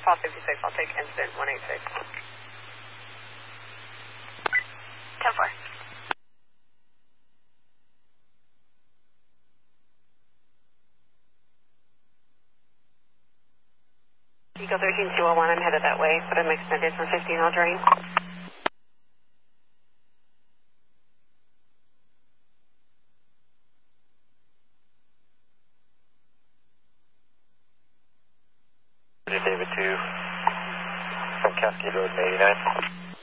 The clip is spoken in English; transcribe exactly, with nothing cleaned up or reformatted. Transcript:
Paul fifty-six, I'll take incident one eighty-six. ten four. Eagle thirteen two oh one, I'm headed that way, but I'm extended from fifteen all terrain. David two from Cascade Road eighty-nine.